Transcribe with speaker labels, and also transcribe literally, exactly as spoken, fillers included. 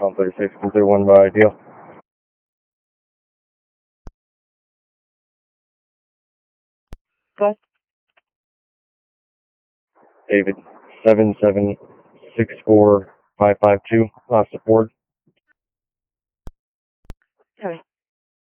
Speaker 1: Tom thirty-six, one thirty-one by Ideal.
Speaker 2: Good.
Speaker 1: David, seven seven six four five five two, last support.